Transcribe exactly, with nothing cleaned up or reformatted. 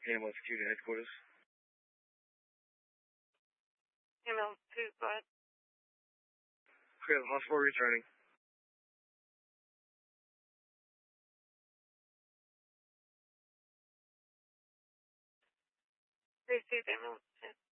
Ambulance Security Headquarters. Ambulance two, go ahead. Okay, the hospital returning. Receive ambulance two.